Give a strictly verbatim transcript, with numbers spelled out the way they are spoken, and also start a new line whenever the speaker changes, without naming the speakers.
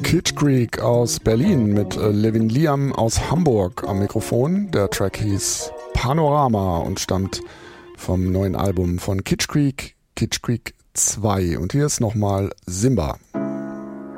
Kitsch Creek aus Berlin mit äh, Levin Liam aus Hamburg am Mikrofon. Der Track hieß Panorama und stammt vom neuen Album von Kitsch Creek, Kitsch Creek zwei. Und hier ist nochmal Simba.